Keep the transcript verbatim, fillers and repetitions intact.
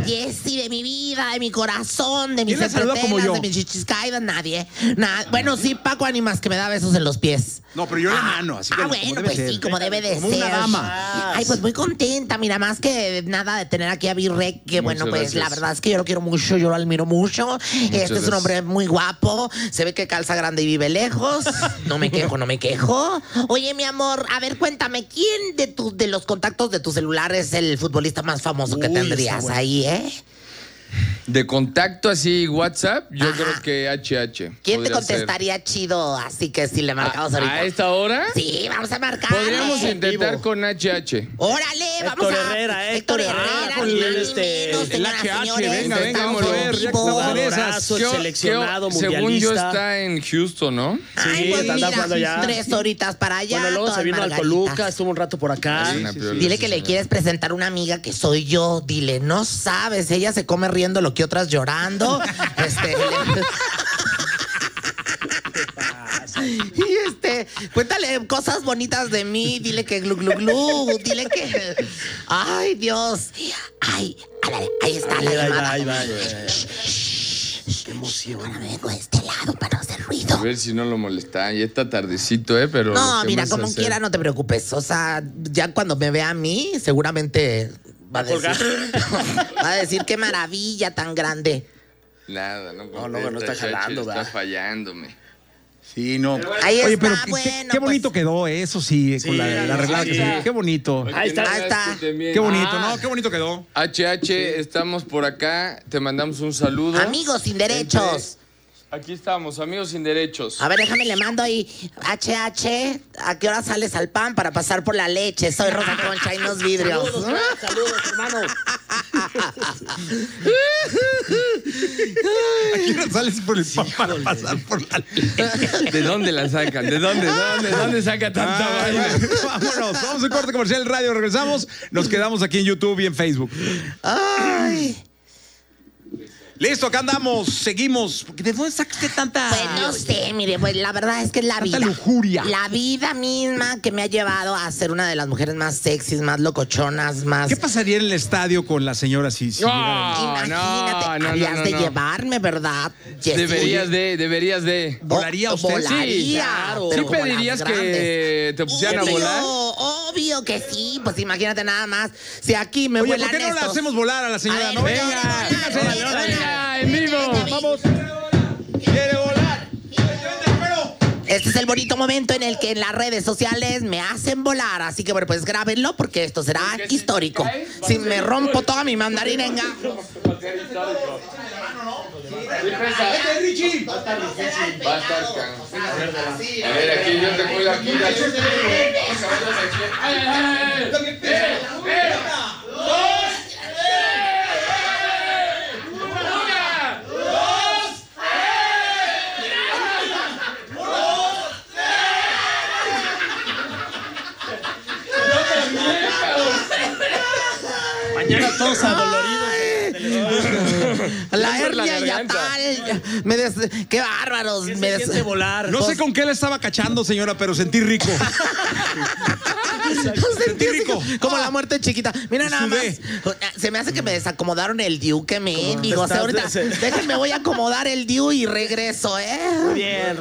Jessy, de mi vida, de mi corazón, de mis ¿Quién la saluda como yo? de mis chichis caídas, nadie. Nada. Bueno, sí, Paco Ánimas, que me da besos en los pies. No, pero yo la mano, así que Ah, como bueno, debe pues ser. sí, como debe de Como ser. una dama. Ay, pues muy contenta, mira, más que nada de tener aquí a Virrey, que bueno, Muchas pues gracias. la verdad es que yo lo quiero mucho, yo lo admiro mucho. Este es un gracias. hombre muy guapo, se ve que calza grande y vive lejos. No me quejo, no me quejo. Oye, mi amor, a ver, cuéntame, ¿quién de tus de los contactos de tu celular es el futbolista más famoso que Uy, tendrías está bueno. ahí, eh? De contacto así, WhatsApp, yo Ajá. creo que H H. ¿Quién te podría ser. contestaría chido así que si le marcamos ¿A, ahorita? ¿A esta hora? Sí, vamos a marcarle. Podríamos intentar vivo. con H H. Órale, vamos Héctor a... Herrera, Héctor Herrera, ni con más el, ni este, menos, el señoras, H H, señores, venga, venga, estamos vamos a ver, en ya que vivo. estamos en esas. Jugadorazo, Creo- seleccionado, creo- según mundialista. yo está en Houston, ¿no? Ay, Sí, pues anda mira, jugando ya. tres horitas para allá. Bueno, luego todas se vino al margaritas. Toluca, estuvo un rato por acá. Es una piola, Dile sí, que le señor. quieres presentar una amiga que soy yo. Dile, no sabes, ella se come riendo lo que otras llorando. Este, le- Y este, cuéntale cosas bonitas de mí, dile que glu glu glu, dile que. Ay, Dios. Ay, ándale, ahí está la Ahí va, ahí llamada. va, ahí va, ahí va. Qué emoción. Ahora vengo de este lado para no hacer ruido. A ver si no lo molesta. Ya está tardecito, ¿eh? Pero No, ¿qué mira, más como hacer? quiera, no te preocupes. O sea, ya cuando me vea a mí, seguramente va a colgar. decir. Va a decir qué maravilla tan grande. Nada, no No, no, no está contesta, jalando, Está ¿verdad? fallándome. Sí, no. Ahí Oye, está, pero qué- bueno, qué bonito pues. quedó, eh, eso sí, Sí, con la, la arreglada sí, que sí. se- Qué bonito. Ahí está. Ahí está. Qué bonito, Ah. ¿no? Qué bonito quedó. H H, estamos por acá. Te mandamos un saludo. Amigos sin derechos. Entre- Aquí estamos, amigos sin derechos. A ver, déjame, le mando ahí. H H, ¿a qué hora sales al pan para pasar por la leche? Soy Rosa Concha y los vidrios. Saludos, crack, saludos, hermano. Aquí no sales por el pan para pasar por la ¿De dónde la sacan? ¿De dónde? ¿De dónde, ¿De dónde saca tanta Ay, vaina? bueno, vámonos, vamos a un corte comercial radio, regresamos, nos quedamos aquí en YouTube y en Facebook. Ay. Listo, acá andamos, seguimos. ¿De dónde sacaste tanta? Pues no sé, mire, pues la verdad es que es la Tanta vida. lujuria. La vida misma que me ha llevado a ser una de las mujeres más sexys, más locochonas, más. ¿Qué pasaría en el estadio con la señora si, si No. llegara? Imagínate, no, no, habrías no, de no. llevarme, ¿verdad? Jessy? Deberías de, deberías de. Vo- ¿Volaría usted? Volaría, Sí, claro. pero ¿Sí como pedirías las que grandes. te pusieran a Obvio, volar? Obvio que sí, pues imagínate nada más. Si aquí me Oye, vuelan ¿por qué no la estos. hacemos volar a la señora? A ver, no, venga, venga, venga, véngase. órale, órale. Venga, en vivo. Vamos. Quiere volar. Este es el bonito momento en el que en las redes sociales me hacen volar. Así que bueno, pues grábenlo porque esto será Porque si histórico. te caes, va Si a ser me rompo toda mi mandarina en ga- Va a estar can- A ver, aquí yo te cuido aquí. Mañana todos adoloridos. La por la hernia garganta. yatal. Me des... Qué bárbaros. ¿Qué Me se des... siente volar? No sé con qué le estaba cachando, señora, pero sentí rico. Sentí así rico. como- Como la muerte chiquita. Mira nada más. Sudé. Se me hace que me desacomodaron el diu que me digo. O sea, Estás- ahorita, se- déjenme, voy a acomodar el diu y regreso, ¿eh? Bien.